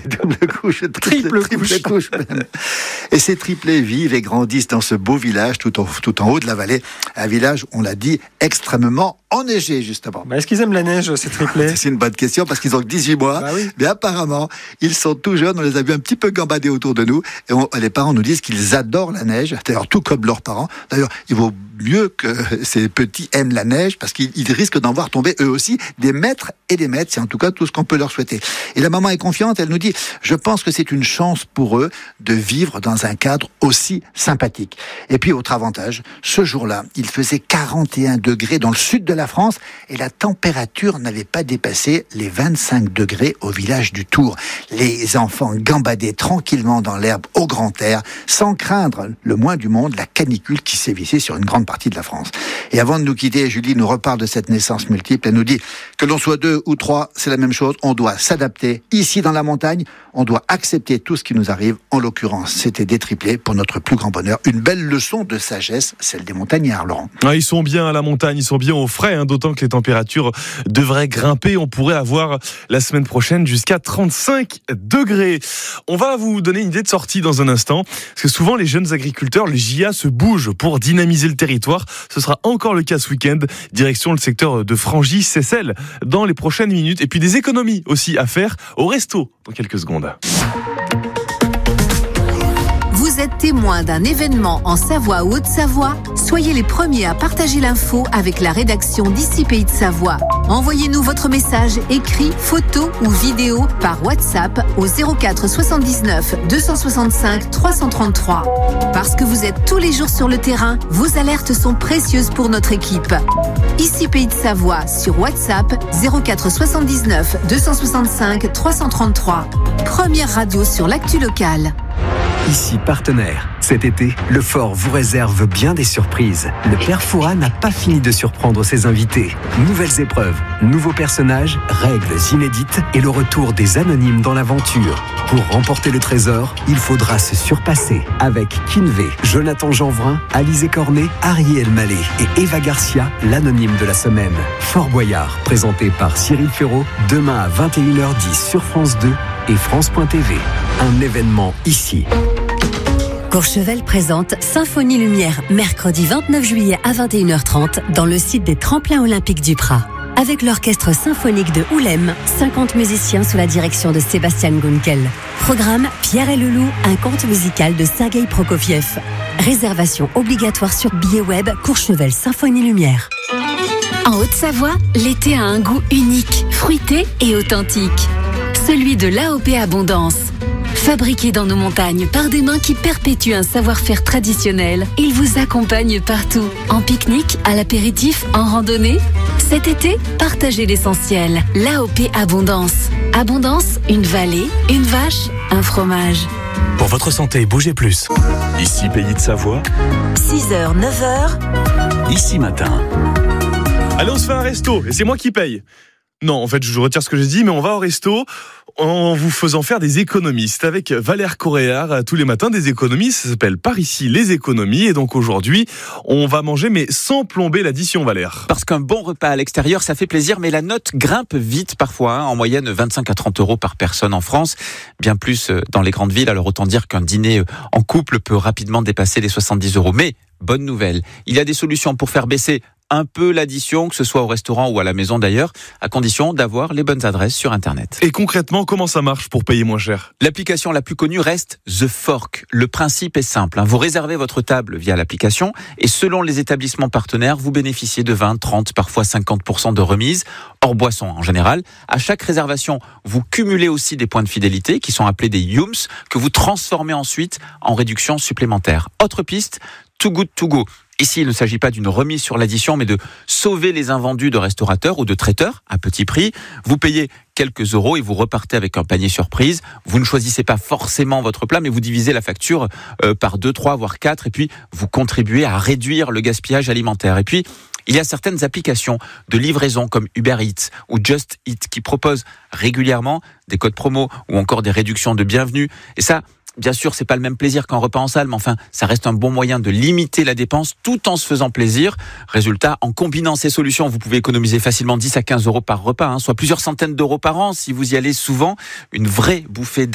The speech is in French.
double couche, triple couche même. Et ces triplés vivent et grandissent dans ce beau village tout en haut de la vallée. Un village, on l'a dit, extrêmement enneigé, justement. Est-ce qu'ils aiment la neige, ces triplés ? C'est une bonne question, parce qu'ils ont que 18 mois. Oui. Mais apparemment, ils sont tout jeunes. On les a vus un petit peu gambader autour de nous. Et les parents nous disent qu'ils adorent la neige. D'ailleurs, tout comme leurs parents. D'ailleurs, il vaut mieux que ces petits aiment la neige, parce qu'ils risquent d'en voir tomber eux aussi des mètres et des mètres. C'est en tout cas tout ce qu'on peut leur souhaiter. Et la maman est confiante. Elle nous dit, je pense que c'est une chance pour eux de vivre dans un cadre aussi sympathique. Et puis, autre avantage, ce jour-là, il faisait 41 degrés dans le sud de la France et la température n'avait pas dépassé les 25 degrés au village du Tour. Les enfants gambadaient tranquillement dans l'herbe au grand air, sans craindre le moins du monde la canicule qui sévissait sur une grande partie de la France. Et avant de nous quitter, Julie nous reparle de cette naissance multiple. Elle nous dit que l'on soit 2 ou 3, c'est la même chose. On doit s'adapter. Ici, dans la montagne, on doit accepter tout ce qui nous arrive. En l'occurrence, c'était des triplés pour notre plus grand bonheur. Une belle leçon de sagesse, celle des montagnards, Laurent. Ils sont bien à la montagne, ils sont bien au frais, d'autant que les températures devraient grimper. On pourrait avoir la semaine prochaine jusqu'à 35 degrés. On va vous donner une idée de sortie dans un instant, parce que souvent les jeunes agriculteurs, les JA, se bougent pour dynamiser le territoire. Ce sera encore le cas ce week-end. Direction le secteur de Frangy-Seyssel dans les prochaines minutes. Et puis des économies aussi à faire au resto dans quelques secondes. Vous êtes témoin d'un événement en Savoie ou Haute-Savoie ? Soyez les premiers à partager l'info avec la rédaction d'Ici Pays de Savoie. Envoyez-nous votre message écrit, photo ou vidéo par WhatsApp au 04 79 265 333. Parce que vous êtes tous les jours sur le terrain, vos alertes sont précieuses pour notre équipe. Ici Pays de Savoie sur WhatsApp 04 79 265 333. Première radio sur l'actu locale. Ici partenaire. Cet été, le Fort vous réserve bien des surprises. Le Père Fouras n'a pas fini de surprendre ses invités. Nouvelles épreuves, nouveaux personnages, règles inédites et le retour des anonymes dans l'aventure. Pour remporter le trésor, il faudra se surpasser avec Kinvé, Jonathan Jeanvrin, Alizé Cornet, Ariel Mallet et Eva Garcia, l'anonyme de la semaine. Fort Boyard, présenté par Cyril Ferraud, demain à 21h10 sur France 2 et France.tv. Un événement ici. Courchevel présente Symphonie Lumière, mercredi 29 juillet à 21h30 dans le site des Tremplins Olympiques du Prat. Avec l'orchestre symphonique de Oulem, 50 musiciens sous la direction de Sébastien Gunkel. Programme Pierre et le Loup, un conte musical de Sergueï Prokofiev. Réservation obligatoire sur billet web Courchevel Symphonie Lumière. En Haute-Savoie, l'été a un goût unique, fruité et authentique. Celui de l'AOP Abondance. Fabriqué dans nos montagnes par des mains qui perpétuent un savoir-faire traditionnel, il vous accompagne partout. En pique-nique, à l'apéritif, en randonnée. Cet été, partagez l'essentiel. L'AOP Abondance. Abondance, une vallée, une vache, un fromage. Pour votre santé, bougez plus. Ici Pays de Savoie. 6h, 9h. Ici matin. Allez, on se fait un resto et c'est moi qui paye. Non, en fait, je retire ce que j'ai dit, mais on va au resto en vous faisant faire des économies. C'est avec Valère Coréard, tous les matins, des économies. Ça s'appelle Par ici, les économies. Et donc aujourd'hui, on va manger, mais sans plomber l'addition, Valère. Parce qu'un bon repas à l'extérieur, ça fait plaisir, mais la note grimpe vite parfois. En moyenne, 25 à 30 euros par personne en France. Bien plus dans les grandes villes. Alors autant dire qu'un dîner en couple peut rapidement dépasser les 70 euros. Mais bonne nouvelle, il y a des solutions pour faire baisser un peu l'addition, que ce soit au restaurant ou à la maison d'ailleurs, à condition d'avoir les bonnes adresses sur Internet. Et concrètement, comment ça marche pour payer moins cher ? L'application la plus connue reste The Fork. Le principe est simple. Vous réservez votre table via l'application et selon les établissements partenaires, vous bénéficiez de 20, 30, parfois 50% de remise, hors boisson en général. À chaque réservation, vous cumulez aussi des points de fidélité qui sont appelés des Yums, que vous transformez ensuite en réduction supplémentaire. Autre piste, Too Good To Go. Ici, il ne s'agit pas d'une remise sur l'addition, mais de sauver les invendus de restaurateurs ou de traiteurs à petit prix. Vous payez quelques euros et vous repartez avec un panier surprise. Vous ne choisissez pas forcément votre plat, mais vous divisez la facture par 2, 3, voire 4, et puis vous contribuez à réduire le gaspillage alimentaire. Et puis, il y a certaines applications de livraison comme Uber Eats ou Just Eat qui proposent régulièrement des codes promo ou encore des réductions de bienvenue. Et ça, bien sûr, c'est pas le même plaisir qu'un repas en salle, mais enfin, ça reste un bon moyen de limiter la dépense tout en se faisant plaisir. Résultat, en combinant ces solutions, vous pouvez économiser facilement 10 à 15 euros par repas, soit plusieurs centaines d'euros par an si vous y allez souvent. Une vraie bouffée d'air